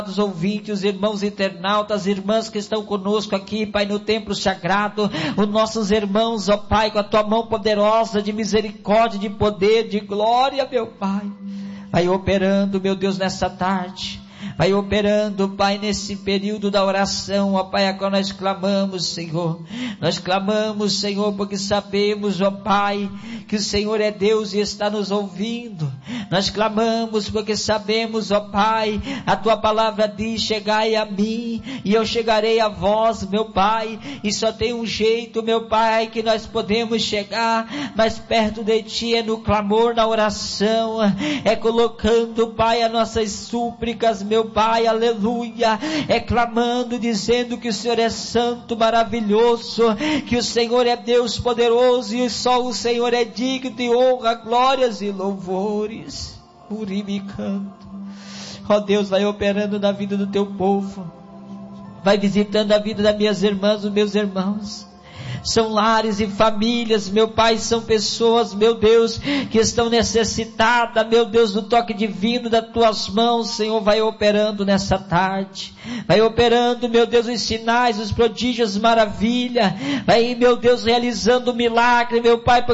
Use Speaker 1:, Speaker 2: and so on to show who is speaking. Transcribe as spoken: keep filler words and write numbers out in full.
Speaker 1: Os ouvintes, os irmãos internautas, as irmãs que estão conosco aqui, Pai, no templo sagrado, os nossos irmãos, ó Pai, com a tua mão poderosa de misericórdia, de poder, de glória, meu Pai, vai operando, meu Deus, nessa tarde, vai operando, Pai, nesse período da oração, ó Pai, agora nós clamamos, Senhor, nós clamamos, Senhor, porque sabemos, ó Pai, que o Senhor é Deus e está nos ouvindo. Nós clamamos porque sabemos, ó Pai, a tua palavra diz: chegai a mim e eu chegarei a vós, meu Pai, e só tem um jeito, meu Pai, que nós podemos chegar mais perto de ti, é no clamor, na oração, é colocando, Pai, as nossas súplicas, meu Pai, aleluia, é clamando, dizendo que o Senhor é santo, maravilhoso, que o Senhor é Deus poderoso e só o Senhor é digno de honra, glórias e louvores. Canto. Ó Deus, vai operando na vida do teu povo, vai visitando a vida das minhas irmãs, dos meus irmãos. São lares e famílias, meu Pai, são pessoas, meu Deus, que estão necessitadas, meu Deus, do toque divino das tuas mãos, Senhor, vai operando nessa tarde, vai operando, meu Deus, os sinais, os prodígios, maravilha, vai, meu Deus, realizando o milagre, meu Pai,